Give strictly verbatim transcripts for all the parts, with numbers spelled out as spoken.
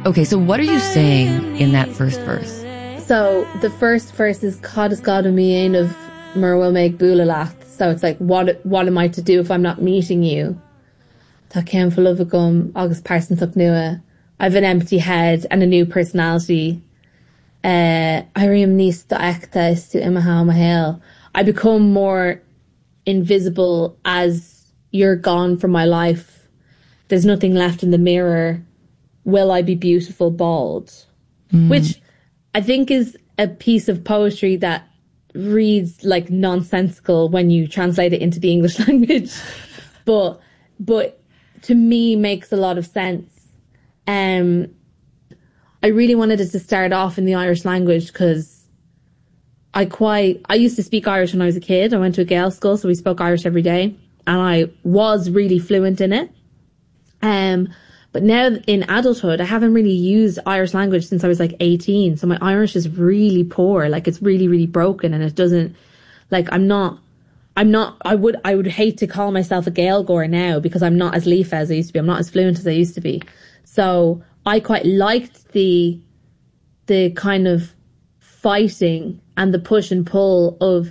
Okay, so what are you saying in that first verse? So the first verse is Cod is God of me ain of Mer will make Bulalath. So it's like, what what am I to do if I'm not meeting you? Tá cean full of a gum, August Parsons up nua. I've an empty head and a new personality. Uh, Iriam nis da ecta is to imaha mahale. I become more invisible as you're gone from my life. There's nothing left in the mirror. Will I be beautiful bald? Mm. Which I think is a piece of poetry that reads like nonsensical when you translate it into the English language. But, but to me makes a lot of sense. Um, I really wanted it to start off in the Irish language because I quite, I used to speak Irish when I was a kid. I went to a Gaelic school, so we spoke Irish every day and I was really fluent in it. Um, But now in adulthood, I haven't really used Irish language since I was like eighteen. So my Irish is really poor. Like it's really, really broken and it doesn't, like I'm not, I'm not, I would, I would hate to call myself a Gaeilgeoir now because I'm not as leaf as I used to be. I'm not as fluent as I used to be. So I quite liked the, the kind of fighting and the push and pull of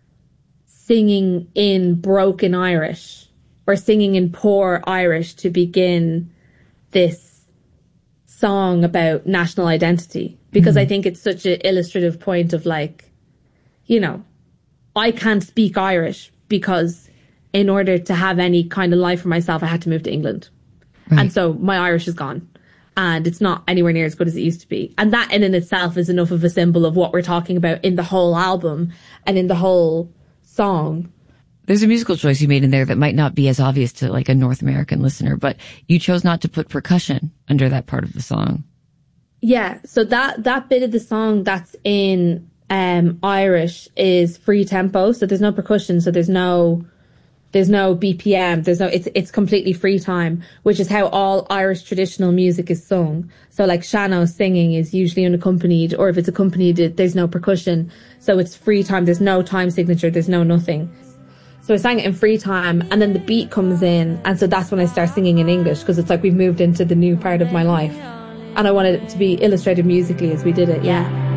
singing in broken Irish or singing in poor Irish to begin this song about national identity, because mm. I think it's such an illustrative point of like, you know, I can't speak Irish because in order to have any kind of life for myself, I had to move to England. Right. And so my Irish is gone and it's not anywhere near as good as it used to be. And that in and itself is enough of a symbol of what we're talking about in the whole album and in the whole song. There's a musical choice you made in there that might not be as obvious to like a North American listener, but you chose not to put percussion under that part of the song. Yeah. So that, that bit of the song that's in, um, Irish is free tempo. So there's no percussion. So there's no, there's no B P M. There's no, it's, it's completely free time, which is how all Irish traditional music is sung. So like Shano singing is usually unaccompanied, or if it's accompanied, there's no percussion. So it's free time. There's no time signature. There's no nothing. So I sang it in free time and then the beat comes in. And so that's when I start singing in English because it's like we've moved into the new part of my life. And I wanted it to be illustrated musically as we did it. Yeah.